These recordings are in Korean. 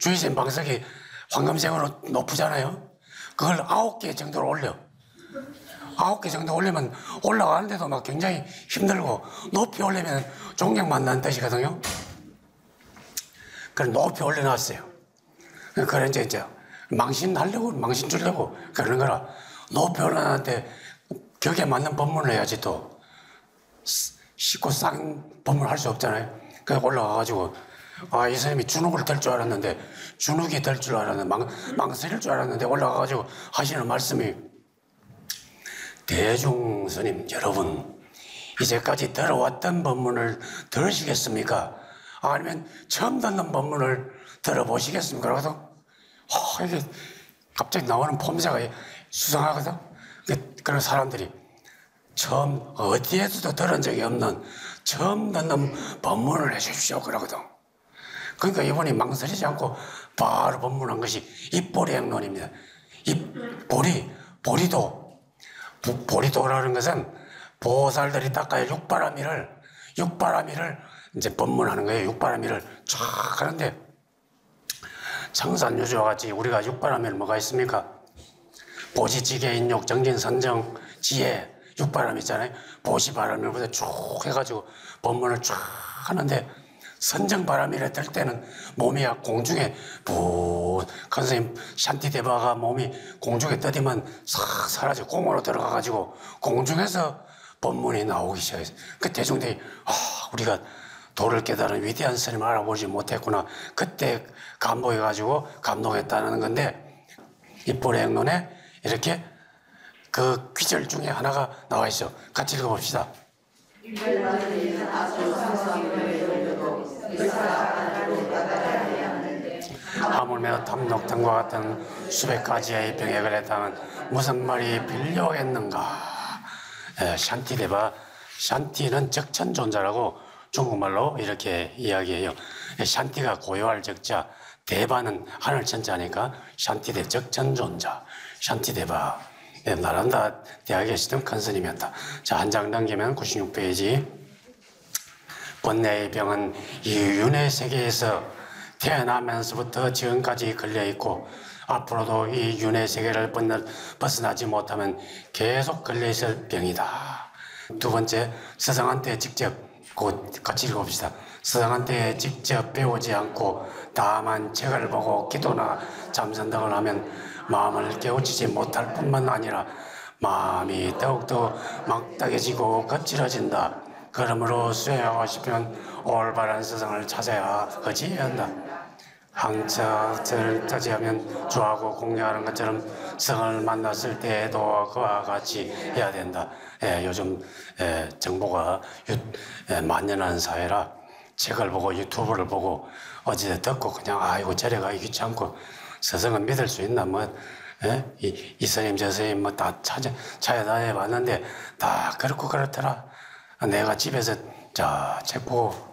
주의점 방석이 황금색으로 높잖아요. 그걸 9개 정도로 올려. 9개 정도 올리면 올라가는데도 막 굉장히 힘들고, 높이 올리면 존경 만나는 뜻이거든요. 그래 높이 올려놨어요. 그래 이제 망신 주려고 그러는 거라. 높이 올려놨는데 격에 맞는 법문을 해야지. 또 쉽고 싼 법문을 할 수 없잖아요. 그래 올라가가지고 이 스님이 주눅을 들 줄 알았는데, 주눅이 될 줄 알았는데, 망설일 줄 알았는데, 올라가가지고 하시는 말씀이, 대중 스님 여러분, 이제까지 들어왔던 법문을 들으시겠습니까? 아니면 처음 듣는 법문을 들어보시겠습니까? 그래서 이게 갑자기 나오는 폼새가 수상하거든. 그런 사람들이 처음 어디에서도 들은 적이 없는 처음 듣는 법문을 해주십시오 그러거든. 그러니까 이분이 망설이지 않고 바로 법문한 것이 입보리행론입니다. 보리도라는 것은 보살들이 닦아야 육바라밀을 이제 법문하는 거예요. 육바라밀을 쫙 하는데, 청산유주와 같이 우리가 육바라밀 뭐가 있습니까? 보시지계, 인욕, 정진, 선정, 지혜, 육바람 있잖아요. 보시바람일보다 쭉 해가지고 법문을 쫙 하는데, 선정바람이라 들 때는 몸이 공중에 선생님 샨티데바가 몸이 공중에 떠들면 싹 사라져 공으로 들어가가지고 공중에서 법문이 나오기 시작했어요. 그 대중들이 우리가 도를 깨달은 위대한 스님을 알아보지 못했구나. 그때 감동해가지고 감동했다는 건데, 입보리행론에 이렇게 그 귀절 중에 하나가 나와 있어. 같이 읽어봅시다. 하물며 탐욕등과 같은 수백 가지의 병에 걸렸다면 무슨 말이 필요했는가? 샨티데바, 샨티는 적천존자라고 중국말로 이렇게 이야기해요. 샨티가 고요할 적자, 대바는 하늘천자니까 샨티데 적천존자, 샨티데바. 나란다 대학에 계시던 큰 스님이었다. 자, 한 장 넘기면 96페이지. 본래의 병은 이 윤회 세계에서 태어나면서부터 지금까지 걸려있고, 앞으로도 이 윤회 세계를 벗어나지 못하면 계속 걸려있을 병이다. 두 번째, 스승한테 직접, 같이 읽어봅시다. 스승한테 직접 배우지 않고 다만 책을 보고 기도나 잠선 등을 하면 마음을 깨우치지 못할 뿐만 아니라 마음이 더욱더 막다해지고 거칠어진다. 그러므로 수행하고 싶으면 올바른 스승을 찾아야 하지 한다. 항차를 차지하면 주하고 공경하는 것처럼 스승을 만났을 때에도 그와 같이 해야 된다. 요즘 정보가 만연한 사회라 책을 보고 유튜브를 보고 어디서 듣고 그냥 이거 저래 가기 귀찮고, 스승은 믿을 수 있나? 이 스님 저 스님 다 찾아다녀 봤는데 다 그렇고 그렇더라. 내가 집에서 책 보고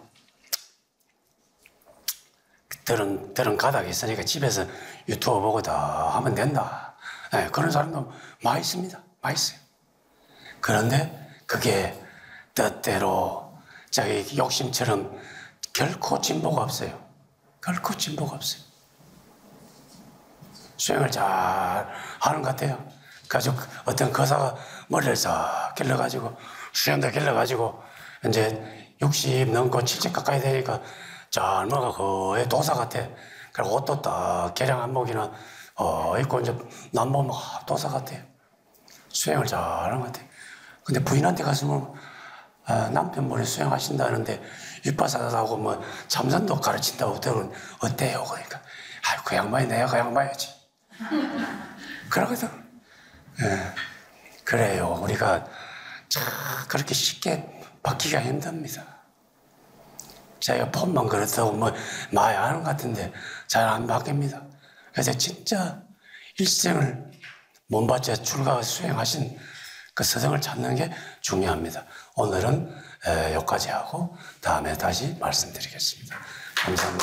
들은 가닥이 있으니까 집에서 유튜브 보고 다 하면 된다. 그런 사람도 많이 있습니다. 많이 있어요. 그런데 그게 뜻대로 자기 욕심처럼 결코 진보가 없어요. 결코 진보가 없어요. 수행을 잘 하는 것 같아요. 그래서 어떤 거사가 머리를 싹 길러가지고, 수행도 길러가지고, 이제 60 넘고 70 가까이 되니까 젊어가 거의 도사 같아. 그리고 옷도 딱 개량 한복이나 입고 이제 남보면 도사 같아요. 수행을 잘 하는 것 같아요. 근데 부인한테 가서 남편분이 수행하신다는데 윗바사다고 참선도 가르친다고 들으면 어때요? 그러니까 그 양반이 내가 그 양반이지. 그러거든. 그래요. 우리가 그렇게 쉽게 바뀌기가 힘듭니다. 제가 폼만 그렇다고 많이 하는 것 같은데 잘 안 바뀝니다. 그래서 진짜 일생을 몸바쳐 출가 수행하신 그 스승을 찾는 게 중요합니다. 오늘은 여기까지 하고 다음에 다시 말씀드리겠습니다. 감사합니다.